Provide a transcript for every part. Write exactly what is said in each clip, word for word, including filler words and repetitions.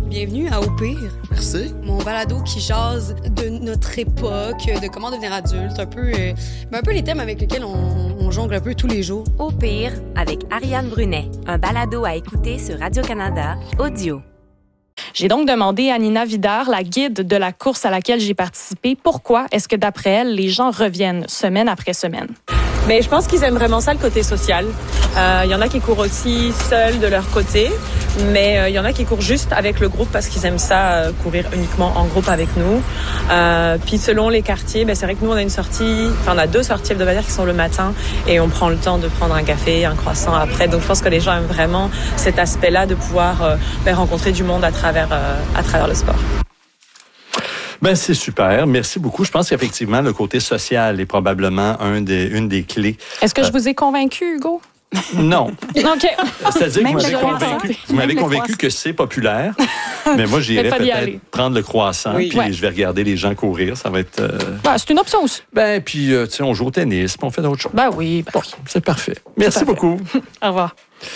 Bienvenue à Au pire. Merci. Mon balado qui jase de notre époque, de comment devenir adulte, un peu, euh, un peu les thèmes avec lesquels on, on jongle un peu tous les jours. Au pire, avec Ariane Brunet, un balado à écouter sur Radio-Canada, audio. J'ai donc demandé à Nina Vidard, la guide de la course à laquelle j'ai participé, pourquoi est-ce que d'après elle, les gens reviennent semaine après semaine. Mais je pense qu'ils aiment vraiment ça, le côté social. Il euh, y en a qui courent aussi seuls de leur côté, mais il euh, y en a qui courent juste avec le groupe parce qu'ils aiment ça, euh, courir uniquement en groupe avec nous. Euh, puis selon les quartiers, ben, c'est vrai que nous, on a une sortie, enfin on a deux sorties hebdomadaires qui sont le matin et on prend le temps de prendre un café, un croissant après. Donc je pense que les gens aiment vraiment cet aspect-là de pouvoir euh, ben, rencontrer du monde à travers, euh, à travers le sport. Ben c'est super, merci beaucoup. Je pense qu'effectivement, le côté social est probablement un des, une des clés. Est-ce que je vous ai convaincu, Hugo? Non. OK. C'est-à-dire que vous m'avez Même convaincu, vous m'avez convaincu que c'est populaire, mais moi, j'irais peut-être prendre le croissant, Oui. puis Ouais. je vais regarder les gens courir. Ça va être... euh, Ben, c'est une option aussi. Ben, puis, euh, tu sais, on joue au tennis, puis on fait d'autres choses. Ben oui. Ben Bon, oui. c'est parfait. Merci parfait. beaucoup. Au revoir.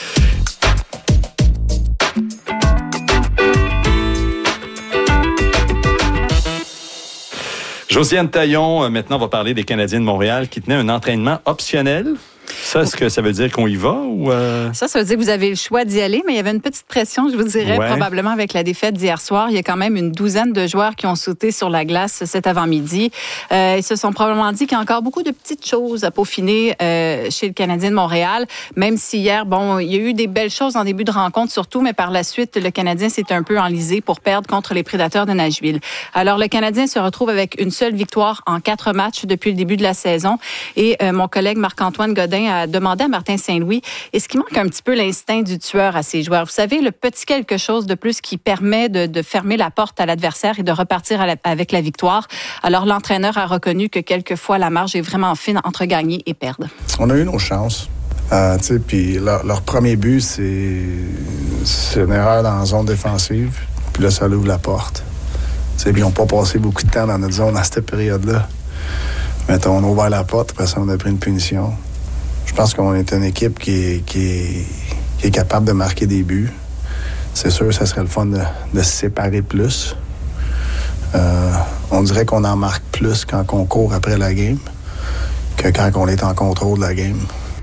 Josiane Taillon, euh, maintenant, on va parler des Canadiens de Montréal qui tenaient un entraînement optionnel. Ça, est-ce que ça veut dire qu'on y va ou... Euh... Ça, ça veut dire que vous avez le choix d'y aller, mais il y avait une petite pression, je vous dirais, Ouais. probablement avec la défaite d'hier soir. Il y a quand même une douzaine de joueurs qui ont sauté sur la glace cet avant-midi. Euh, ils se sont probablement dit qu'il y a encore beaucoup de petites choses à peaufiner euh, chez le Canadien de Montréal, même si hier, bon, il y a eu des belles choses en début de rencontre surtout, mais par la suite, le Canadien s'est un peu enlisé pour perdre contre les Prédateurs de Nashville. Alors, le Canadien se retrouve avec une seule victoire en quatre matchs depuis le début de la saison. Et euh, mon collègue Marc-Antoine Godin a demandé à Martin Saint-Louis, est-ce qu'il manque un petit peu l'instinct du tueur à ses joueurs? Vous savez, le petit quelque chose de plus qui permet de, de fermer la porte à l'adversaire et de repartir à la, avec la victoire. Alors, l'entraîneur a reconnu que quelquefois, la marge est vraiment fine entre gagner et perdre. On a eu nos chances. Euh, tu sais, puis leur, leur premier but, c'est, c'est une erreur dans la zone défensive. Puis là, ça ouvre la porte. Tu sais, puis ils n'ont pas passé beaucoup de temps dans notre zone à cette période-là. Mettons, on a ouvert la porte, après ça, on a pris une punition. Je pense qu'on est une équipe qui est, qui est, qui est capable de marquer des buts. C'est sûr, ça serait le fun de, de se séparer plus. Euh, on dirait qu'on en marque plus quand on court après la game que quand on est en contrôle de la game.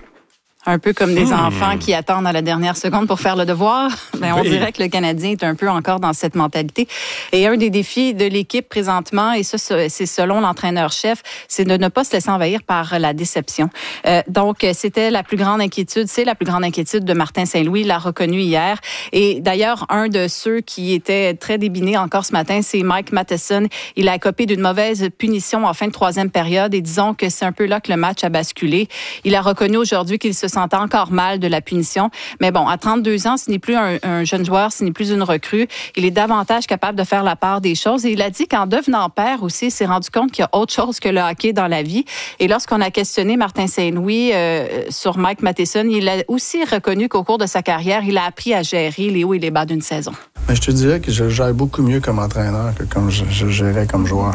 Un peu comme des Hmm. enfants qui attendent à la dernière seconde pour faire le devoir. Ben, on Oui. dirait que le Canadien est un peu encore dans cette mentalité. Et un des défis de l'équipe présentement, et ça, c'est selon l'entraîneur-chef, c'est de ne pas se laisser envahir par la déception. Euh, donc, c'était la plus grande inquiétude, c'est la plus grande inquiétude de Martin Saint-Louis, il l'a reconnu hier. Et d'ailleurs, un de ceux qui était très débiné encore ce matin, c'est Mike Matheson. Il a écopé d'une mauvaise punition en fin de troisième période et disons que c'est un peu là que le match a basculé. Il a reconnu aujourd'hui qu'il se sentait encore mal de la punition. Mais bon, à trente-deux ans, ce n'est plus un, un jeune joueur, ce n'est plus une recrue. Il est davantage capable de faire la part des choses. Et il a dit qu'en devenant père aussi, il s'est rendu compte qu'il y a autre chose que le hockey dans la vie. Et lorsqu'on a questionné Martin Saint-Louis euh, sur Mike Matheson, il a aussi reconnu qu'au cours de sa carrière, il a appris à gérer les hauts et les bas d'une saison. Mais je te dirais que je le gère beaucoup mieux comme entraîneur que comme je, je le gérais comme joueur.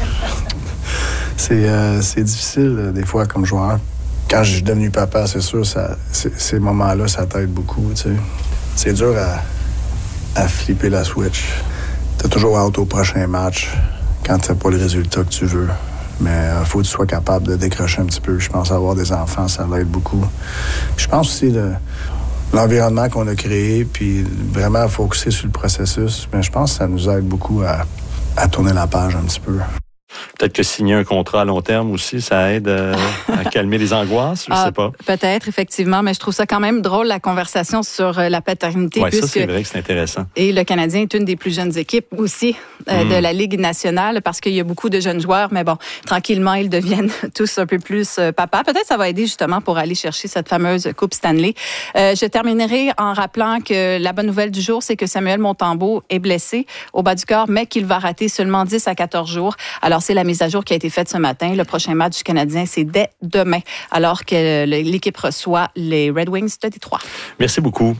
C'est, euh, c'est difficile, euh, des fois, comme joueur. Quand je suis devenu papa, c'est sûr, ça, c'est, ces moments-là, ça t'aide beaucoup, tu sais. C'est dur à, à flipper la switch. T'as toujours hâte au prochain match quand t'as pas le résultat que tu veux. Mais il faut que tu sois capable de décrocher un petit peu. Je pense avoir des enfants, ça l'aide beaucoup. Puis je pense aussi le, l'environnement qu'on a créé, puis vraiment focuser sur le processus, mais je pense que ça nous aide beaucoup à, à tourner la page un petit peu. Peut-être que signer un contrat à long terme aussi, ça aide euh, à calmer les angoisses, je ne Ah, sais pas. Peut-être, effectivement, mais je trouve ça quand même drôle, la conversation sur euh, la paternité. Oui, ça, puisque... c'est vrai que c'est intéressant. Et le Canadien est une des plus jeunes équipes aussi euh, Mm. de la Ligue nationale parce qu'il y a beaucoup de jeunes joueurs, mais bon, tranquillement, ils deviennent tous un peu plus euh, papa. Peut-être ça va aider justement pour aller chercher cette fameuse Coupe Stanley. Euh, je terminerai en rappelant que la bonne nouvelle du jour, c'est que Samuel Montembeault est blessé au bas du corps, mais qu'il va rater seulement dix à quatorze jours. Alors, c'est la mise à jour qui a été faite ce matin. Le prochain match du Canadien, c'est dès demain, alors que l'équipe reçoit les Red Wings de Détroit. Merci beaucoup.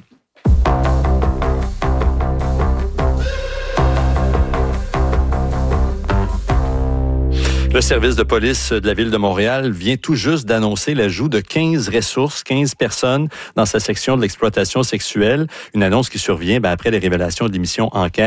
Le service de police de la Ville de Montréal vient tout juste d'annoncer l'ajout de quinze ressources, quinze personnes dans sa section de l'exploitation sexuelle. Une annonce qui survient ben, après les révélations de l'émission Enquête